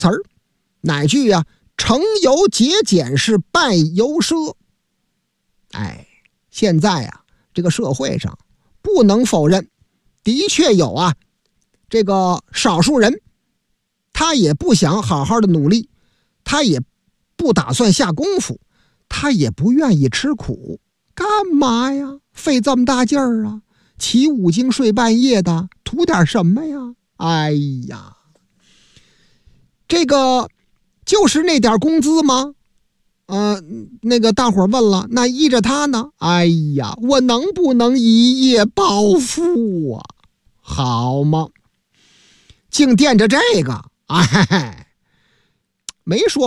词儿，哪句呀？成由节俭是败由奢。哎，现在啊，这个社会上不能否认，的确有啊，这个少数人，他也不想好好的努力，他也不打算下功夫，他也不愿意吃苦，干嘛呀？费这么大劲儿啊，起5更睡半夜的，图点什么呀？哎呀，这个就是那点工资吗？那个大伙问了，那依着他呢？哎呀，我能不能一夜暴富啊？好吗？净惦着这个，哎，没说